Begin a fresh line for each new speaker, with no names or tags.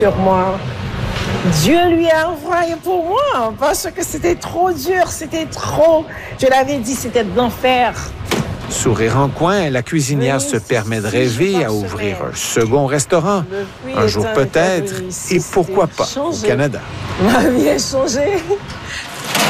sur moi. Dieu lui a envoyé pour moi parce que c'était trop dur, c'était trop... Je l'avais dit, c'était de l'enfer.
Sourire en coin, la cuisinière se permet de rêver à ouvrir un second restaurant. Un jour peut-être, et pourquoi pas au Canada.
Ma vie a changé.